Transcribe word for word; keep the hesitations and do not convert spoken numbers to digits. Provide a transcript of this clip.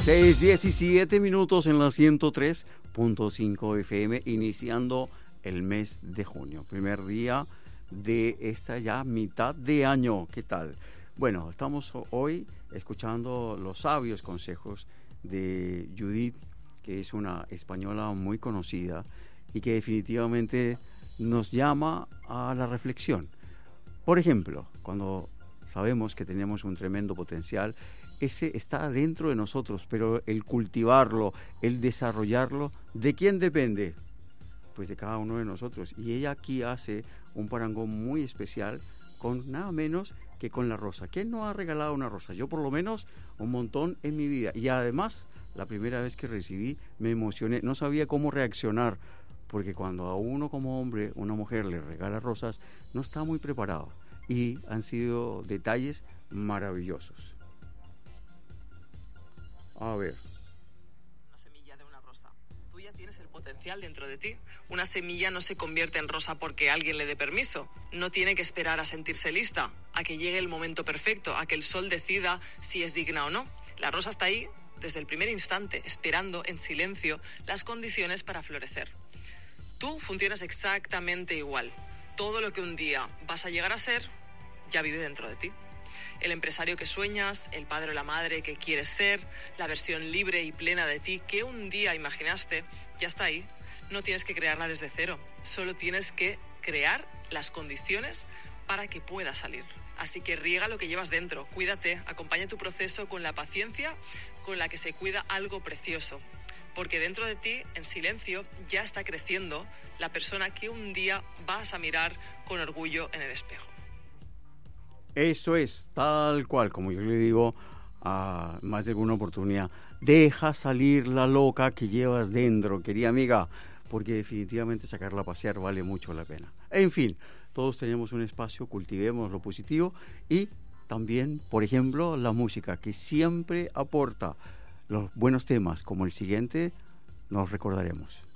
seis diecisiete minutos en la ciento tres punto cinco F M, iniciando el mes de junio, primer día de esta ya mitad de año. ¿Qué tal? Bueno, estamos hoy escuchando los sabios consejos de Judith, que es una española muy conocida y que definitivamente nos llama a la reflexión. Por ejemplo, cuando sabemos que tenemos un tremendo potencial, ese está dentro de nosotros, pero el cultivarlo, el desarrollarlo, ¿de quién depende? Pues de cada uno de nosotros. Y ella aquí hace un parangón muy especial con nada menos que con la rosa. ¿Quién no ha regalado una rosa? Yo por lo menos un montón en mi vida. Y además, la primera vez que recibí me emocioné, no sabía cómo reaccionar, porque cuando a uno como hombre, una mujer le regala rosas, no está muy preparado. Y han sido detalles maravillosos. A ver. Una semilla de una rosa. Tú ya tienes el potencial dentro de ti. Una semilla no se convierte en rosa porque alguien le dé permiso. No tiene que esperar a sentirse lista, a que llegue el momento perfecto, a que el sol decida si es digna o no. La rosa está ahí desde el primer instante, esperando en silencio las condiciones para florecer. Tú funcionas exactamente igual. Todo lo que un día vas a llegar a ser, ya vive dentro de ti. El empresario que sueñas, el padre o la madre que quieres ser, la versión libre y plena de ti que un día imaginaste, ya está ahí. No tienes que crearla desde cero, solo tienes que crear las condiciones para que pueda salir. Así que riega lo que llevas dentro, cuídate, acompaña tu proceso con la paciencia con la que se cuida algo precioso. Porque dentro de ti, en silencio, ya está creciendo la persona que un día vas a mirar con orgullo en el espejo. Eso es, tal cual, como yo le digo a más de alguna oportunidad, deja salir la loca que llevas dentro, querida amiga, porque definitivamente sacarla a pasear vale mucho la pena. En fin, todos tenemos un espacio, cultivemos lo positivo y también, por ejemplo, la música, que siempre aporta los buenos temas, como el siguiente, nos recordaremos.